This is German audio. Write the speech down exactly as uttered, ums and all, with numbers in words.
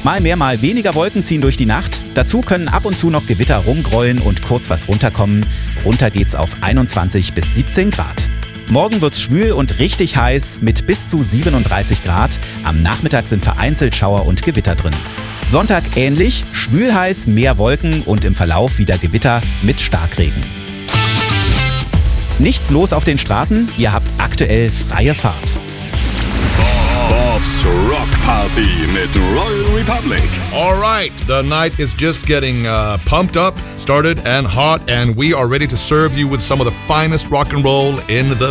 Mal mehr, mal weniger Wolken ziehen durch die Nacht. Dazu können ab und zu noch Gewitter rumgrollen und kurz was runterkommen. Runter geht's auf einundzwanzig bis siebzehn Grad. Morgen wird's schwül und richtig heiß mit bis zu siebenunddreißig Grad. Am Nachmittag sind vereinzelt Schauer und Gewitter drin. Sonntag ähnlich, schwül heiß, mehr Wolken und im Verlauf wieder Gewitter mit Starkregen. Nichts los auf den Straßen, ihr habt aktuell freie Fahrt. Bob's Rock Party mit Royal Republic. All right, the night is just getting uh, pumped up, started and hot, and we are ready to serve you with some of the finest rock and roll in the